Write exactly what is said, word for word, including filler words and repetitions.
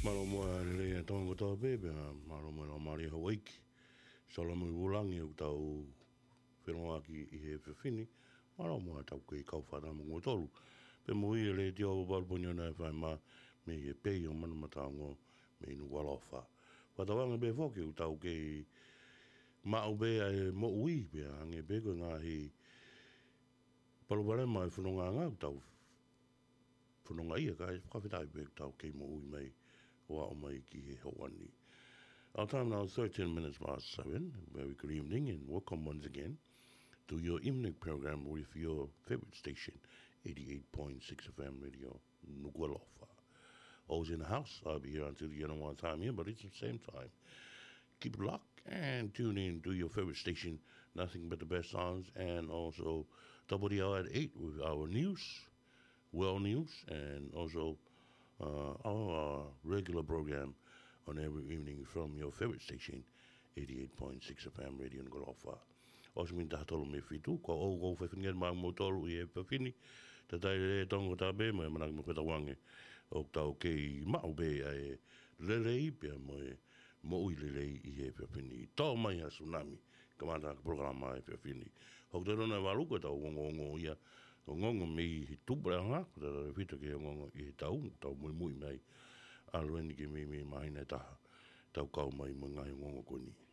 Maro moa le tongo tau bebe, maro moa no Maria Hawaiki. Salamu ulangi o tau whenua ki i he whiwhini. Maro moa tau kei kauwhana mo ngotoru. Pe mo i le te o walponia na e whai ma me he pei o manamatango me inu walofa. Watawanga be whoki o tau kei mao be ai mo ui be ange be ko ngā he palawale mai whanonga ngā tau whanonga ia ka e whakawhitai be tau kei mo ui mai o au mai ki he hawani. Our time now is thirteen minutes past seven. Very good evening and welcome once again to your evening program with your favorite station, eighty-eight point six F M Radio, Nuku'alofa. Always in the house. I'll be here until the end of one time here, but it's the same time. Keep it locked and tune in to your favorite station, nothing but the best songs, and also double the hour at eight with our news, well news, and also uh, our uh, regular program on every evening from your favorite station, eighty-eight point six F M Radio Nuku'alofa. Also min tahatolo me fitu, ko o go whewhingia maa motoru i e pawhini, ta tai re tongo ta be mo e manaki mo whetawange, o tau kei mao be ai lelei pia mo e mo ui lelei i he pawhini. Tau mai a tsunami, ka mata ka programa e pawhini. Hok te rona waruka tau ngongo ngongo ia, o ngongo me i he tupuranga, ko te whita ke ngongo i he tau, tau mui mui mai, alueni ke me me mahina taha, tau kau mai mo ngai ngongo koni.